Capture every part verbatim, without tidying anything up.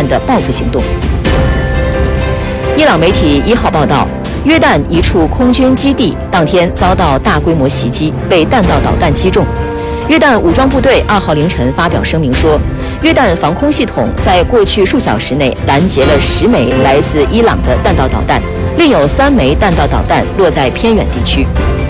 弹的报复行动。伊朗媒体一号报道，约旦一处空军基地当天遭到大规模袭击，被弹道导弹击中。约旦武装部队二号凌晨发表声明说，约旦防空系统在过去数小时内拦截了十枚来自伊朗的弹道导弹，另有三枚弹道导弹落在偏远地区。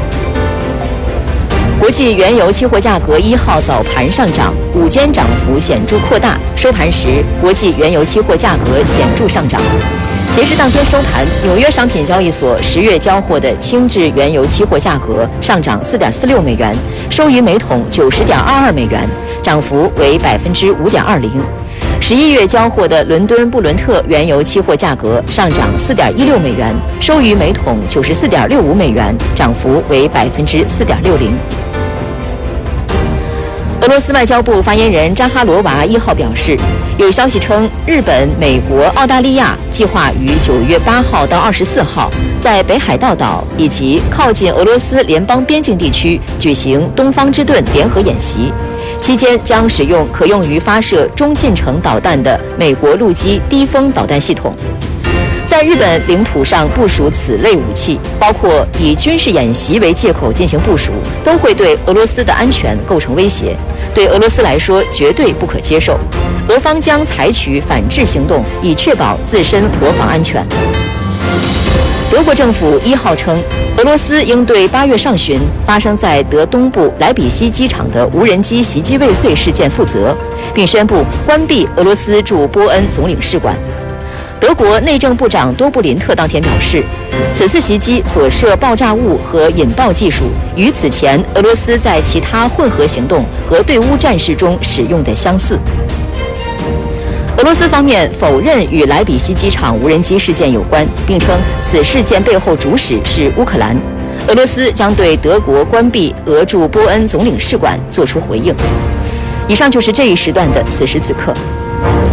国际原油期货价格一号早盘上涨，午间涨幅显著扩大，收盘时国际原油期货价格显著上涨。截至当天收盘，纽约商品交易所十月交货的轻质原油期货价格上涨 四点四六美元，收于每桶 九十点二二美元，涨幅为 百分之五点二零。十一月交货的伦敦布伦特原油期货价格上涨 四点一六美元，收于每桶 九十四点六五美元，涨幅为 百分之四点六零。俄罗斯外交部发言人扎哈罗娃一号表示，有消息称，日本、美国、澳大利亚计划于九月八号到二十四号在北海道岛以及靠近俄罗斯联邦边境地区举行东方之盾联合演习，期间将使用可用于发射中近程导弹的美国陆基低风导弹系统。在日本领土上部署此类武器，包括以军事演习为借口进行部署，都会对俄罗斯的安全构成威胁，对俄罗斯来说绝对不可接受。俄方将采取反制行动，以确保自身国防安全。德国政府一号称，俄罗斯应对八月上旬发生在德东部莱比锡机场的无人机袭击未遂事件负责，并宣布关闭俄罗斯驻波恩总领事馆。德国内政部长多布林特当天表示，此次袭击所涉爆炸物和引爆技术与此前俄罗斯在其他混合行动和对乌战事中使用的相似。俄罗斯方面否认与莱比锡机场无人机事件有关，并称此事件背后主使是乌克兰。俄罗斯将对德国关闭俄驻波恩总领事馆作出回应。以上就是这一时段的此时此刻。